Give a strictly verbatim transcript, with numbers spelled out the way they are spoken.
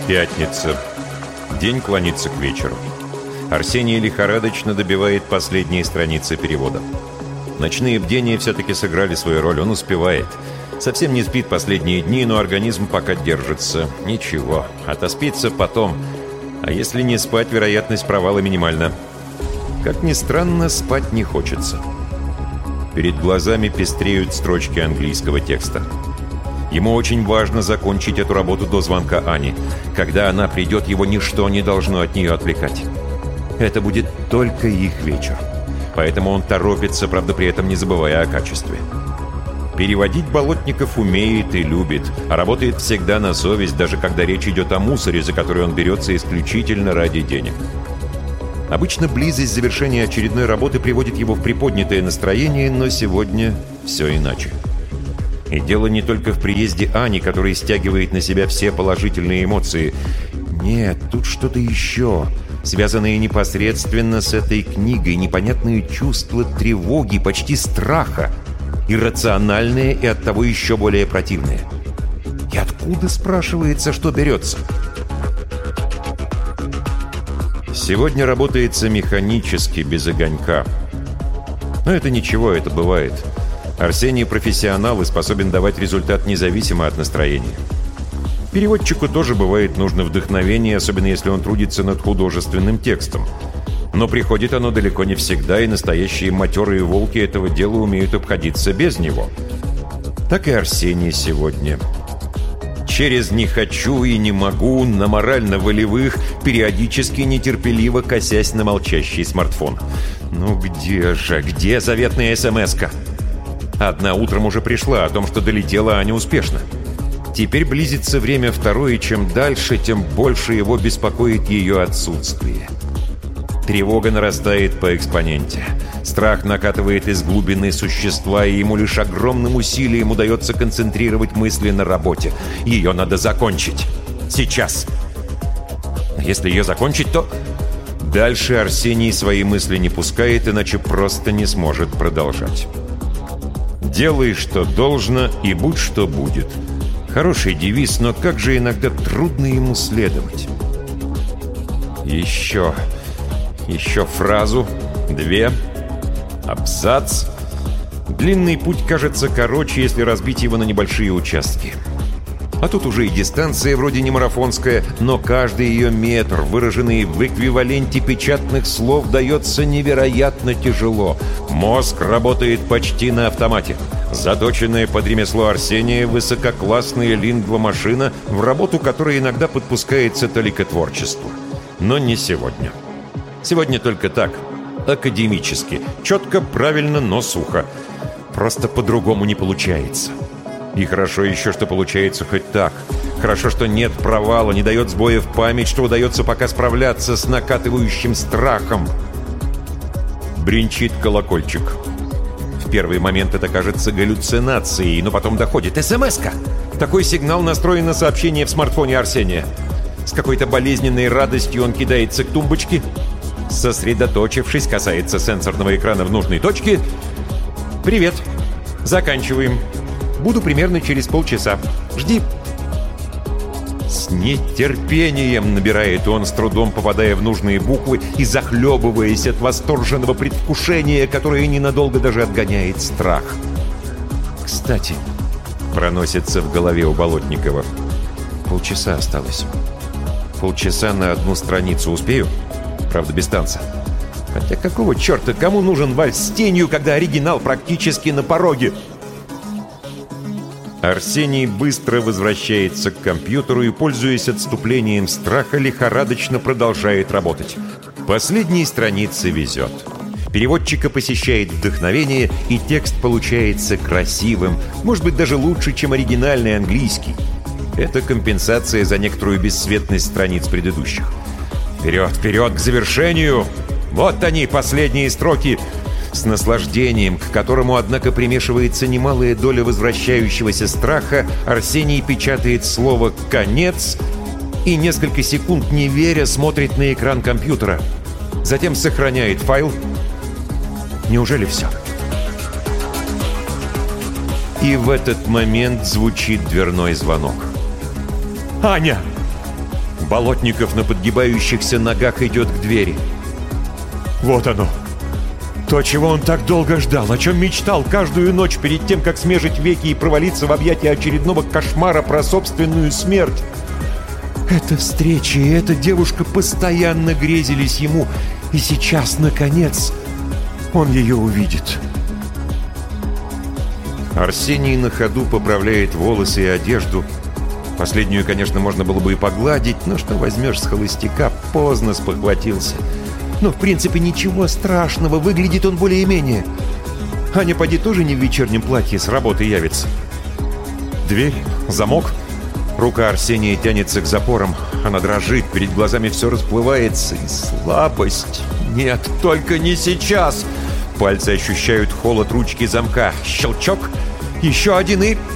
Пятница. День клонится к вечеру. Арсений лихорадочно добивает последние страницы перевода. Ночные бдения все-таки сыграли свою роль, он успевает. Совсем не спит последние дни, но организм пока держится. Ничего, отоспится потом. А если не спать, вероятность провала минимальна. Как ни странно, спать не хочется. Перед глазами пестреют строчки английского текста. Ему очень важно закончить эту работу до звонка Ани. Когда она придет, его ничто не должно от нее отвлекать. Это будет только их вечер. Поэтому он торопится, правда, при этом не забывая о качестве. Переводить Болотников умеет и любит, а работает всегда на совесть, даже когда речь идет о мусоре, за который он берется исключительно ради денег. Обычно близость завершения очередной работы приводит его в приподнятое настроение, но сегодня все иначе. И дело не только в приезде Ани, который стягивает на себя все положительные эмоции. Нет, тут что-то еще, связанное непосредственно с этой книгой, непонятные чувства тревоги, почти страха, иррациональные и оттого еще более противные. И откуда, спрашивается, что берется? Сегодня работается механически, без огонька. Но это ничего, это бывает. Арсений профессионал и способен давать результат независимо от настроения. Переводчику тоже бывает нужно вдохновение, особенно если он трудится над художественным текстом. Но приходит оно далеко не всегда, и настоящие матерые волки этого дела умеют обходиться без него. Так и Арсений сегодня. Через «не хочу» и «не могу» на морально-волевых, периодически нетерпеливо косясь на молчащий смартфон. Ну где же, где заветная смс-ка? Одна утром уже пришла о том, что долетела Аня успешно. Теперь близится время второе, и чем дальше, тем больше его беспокоит ее отсутствие. Тревога нарастает по экспоненте. Страх накатывает из глубины существа, и ему лишь огромным усилием удается концентрировать мысли на работе. Ее надо закончить. Сейчас. Если ее закончить, то... Дальше Арсений свои мысли не пускает, иначе просто не сможет продолжать. «Делай, что должно, и будь, что будет». Хороший девиз, но как же иногда трудно ему следовать. Еще... Еще фразу, две, абзац. Длинный путь кажется короче, если разбить его на небольшие участки. А тут уже и дистанция вроде не марафонская, но каждый ее метр, выраженный в эквиваленте печатных слов, дается невероятно тяжело. Мозг работает почти на автомате. Заточенная под ремесло Арсения высококлассная лингвомашина, в работу которой иногда подпускается толикотворчество. Но не сегодня. Сегодня только так, академически, четко, правильно, но сухо. Просто по-другому не получается. И хорошо еще, что получается хоть так. Хорошо, что нет провала, не дает сбоя в память, что удается пока справляться с накатывающим страхом. Бринчит колокольчик. В первый момент это кажется галлюцинацией, но потом доходит. СМС-ка! Такой сигнал настроен на сообщение в смартфоне Арсения. С какой-то болезненной радостью он кидается к тумбочке. Сосредоточившись, касается сенсорного экрана в нужной точке. «Привет. Заканчиваем. Буду примерно через полчаса. Жди». С нетерпением набирает он, с трудом попадая в нужные буквы и захлебываясь от восторженного предвкушения, которое ненадолго даже отгоняет страх. «Кстати», — проносится в голове у Болотникова, — «полчаса осталось. Полчаса на одну страницу успею? Правда, без танца. Хотя какого черта, кому нужен вальс с тенью, когда оригинал практически на пороге?» Арсений быстро возвращается к компьютеру и, пользуясь отступлением страха, лихорадочно продолжает работать. Последней странице везет. Переводчика посещает вдохновение, и текст получается красивым, может быть, даже лучше, чем оригинальный английский. Это компенсация за некоторую бесцветность страниц предыдущих. Вперед, вперед, к завершению! Вот они, последние строки! С наслаждением, к которому, однако, примешивается немалая доля возвращающегося страха, Арсений печатает слово «конец» и несколько секунд, не веря, смотрит на экран компьютера. Затем сохраняет файл. Неужели все? И в этот момент звучит дверной звонок. «Аня! Болотников на подгибающихся ногах идет к двери. Вот оно. То, чего он так долго ждал, о чем мечтал каждую ночь перед тем, как смежить веки и провалиться в объятия очередного кошмара про собственную смерть. Эта встреча и эта девушка постоянно грезились ему, и сейчас, наконец, он ее увидит. Арсений на ходу поправляет волосы и одежду. Последнюю, конечно, можно было бы и погладить, но что возьмешь с холостяка, поздно спохватился. Но, в принципе, ничего страшного, выглядит он более-менее. Аня, поди, тоже не в вечернем платье, с работы явится. Дверь, замок. Рука Арсения тянется к запорам. Она дрожит, перед глазами все расплывается. И слабость. Нет, только не сейчас. Пальцы ощущают холод ручки замка. Щелчок. Еще один и...